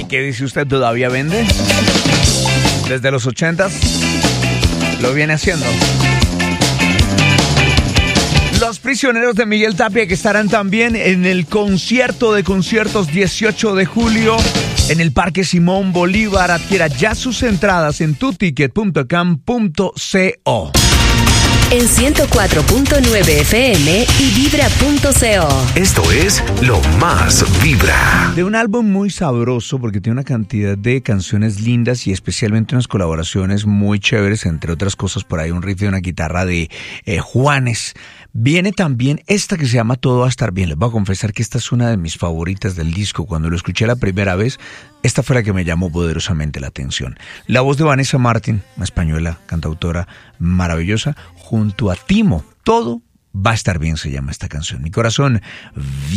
¿Qué dice usted? ¿Todavía vende? Desde los 80s lo viene haciendo. Los Prisioneros de Miguel Tapia, que estarán también en el concierto de conciertos 18 de julio en el Parque Simón Bolívar. Adquiera ya sus entradas en tuticket.com.co. En 104.9 FM y vibra.co. Esto es Lo Más Vibra. De un álbum muy sabroso porque tiene una cantidad de canciones lindas y especialmente unas colaboraciones muy chéveres, entre otras cosas por ahí un riff de una guitarra de Juanes. Viene también esta que se llama Todo va a estar bien. Les voy a confesar que esta es una de mis favoritas del disco. Cuando lo escuché la primera vez, esta fue la que me llamó poderosamente la atención. La voz de Vanessa Martín, una española, cantautora maravillosa, junto a Timo. Todo va a estar bien se llama esta canción. Mi corazón